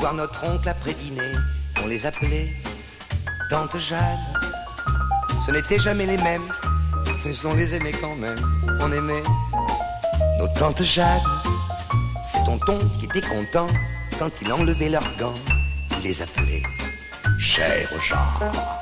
voir notre oncle après dîner. On les appelait Tante Jeanne. Ce n'étaient jamais les mêmes, mais on les aimait quand même. On aimait nos Tantes Jeanne. C'est tonton qui était content quand il enlevait leurs gants. Il les appelait Chère Jeanne.